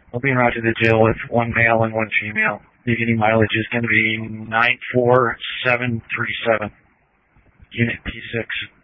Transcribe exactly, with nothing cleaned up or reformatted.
I'll be routed to jail with one male and one female. Beginning mileage is going to be nine four seven three seven. Unit P six.